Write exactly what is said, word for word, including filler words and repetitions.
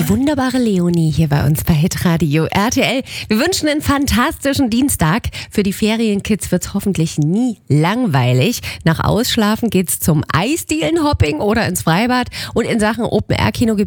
Die wunderbare Leonie hier bei uns bei Hitradio R T L. Wir wünschen einen fantastischen Dienstag. Für die Ferienkids wird's hoffentlich nie langweilig. Nach Ausschlafen geht's zum Eisdielenhopping oder ins Freibad. Und in Sachen Open-Air-Kino gibt's